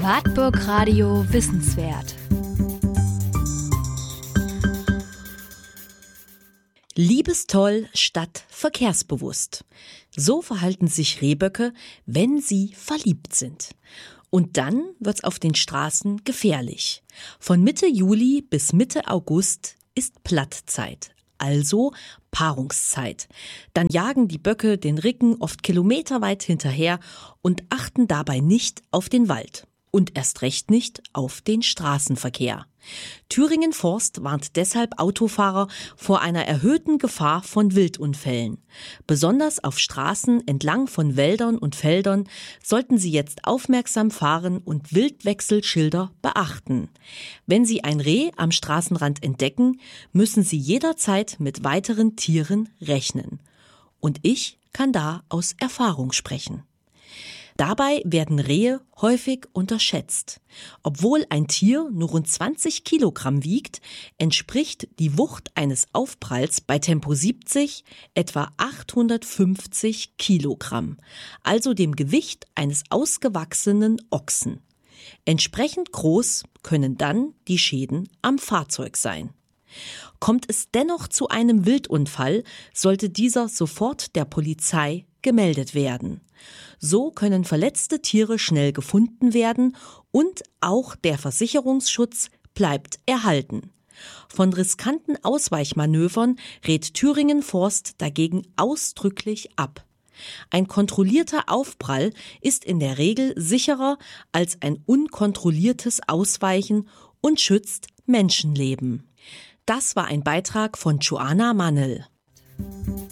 Wartburg Radio Wissenswert. Liebestoll statt verkehrsbewusst. So verhalten sich Rehböcke, wenn sie verliebt sind. Und dann wird's auf den Straßen gefährlich. Von Mitte Juli bis Mitte August ist Plattzeit, also Paarungszeit. Dann jagen die Böcke den Ricken oft kilometerweit hinterher und achten dabei nicht auf den Wald. Und erst recht nicht auf den Straßenverkehr. Thüringen Forst warnt deshalb Autofahrer vor einer erhöhten Gefahr von Wildunfällen. Besonders auf Straßen entlang von Wäldern und Feldern sollten Sie jetzt aufmerksam fahren und Wildwechselschilder beachten. Wenn Sie ein Reh am Straßenrand entdecken, müssen Sie jederzeit mit weiteren Tieren rechnen. Und ich kann da aus Erfahrung sprechen. Dabei werden Rehe häufig unterschätzt. Obwohl ein Tier nur rund 20 Kilogramm wiegt, entspricht die Wucht eines Aufpralls bei Tempo 70 etwa 850 Kilogramm, also dem Gewicht eines ausgewachsenen Ochsen. Entsprechend groß können dann die Schäden am Fahrzeug sein. Kommt es dennoch zu einem Wildunfall, sollte dieser sofort der Polizei gemeldet werden. So können verletzte Tiere schnell gefunden werden und auch der Versicherungsschutz bleibt erhalten. Von riskanten Ausweichmanövern rät Thüringen Forst dagegen ausdrücklich ab. Ein kontrollierter Aufprall ist in der Regel sicherer als ein unkontrolliertes Ausweichen und schützt Menschenleben. Das war ein Beitrag von Joanna Mannel.